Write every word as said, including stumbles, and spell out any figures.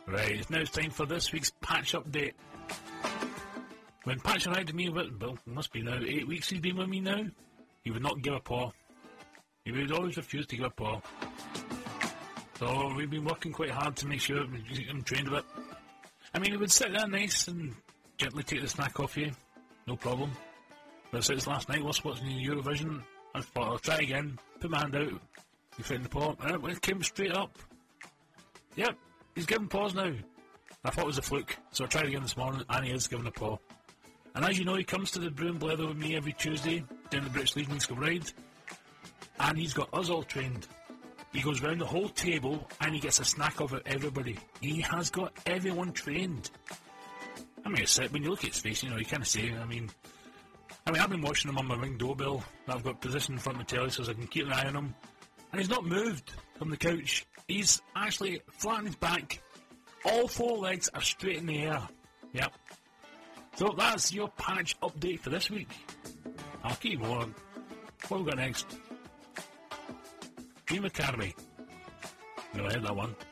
Right, now it's time for this week's patch update. When Patch arrived to me, well, it must be now eight weeks he's been with me now, he would not give a paw. He would always refuse to give a paw. So we've been working quite hard to make sure we get him trained a bit. I mean, he would sit there nice and gently take the snack off you, no problem. But since last night, whilst watching Eurovision, I thought I'll try again, put my hand out, he fit in the paw, and it came straight up. Yep, he's giving paws now. I thought it was a fluke, so I tried again this morning, and he is giving a paw. And as you know, he comes to the Brew and Blether with me every Tuesday, down the British Legion School Ride, and he's got us all trained. He goes round the whole table, and he gets a snack off of everybody. He has got everyone trained. I mean, it's, when you look at his face, you know, you kind of say, I mean, I mean, I've been watching him on my Ring doorbell that I've got positioned in front of the telly so I can keep an eye on him. And he's not moved from the couch. He's actually flat on his back. All four legs are straight in the air. Yep. So that's your patch update for this week. I'll keep going. What have we got next? Dream Academy. Never heard that one.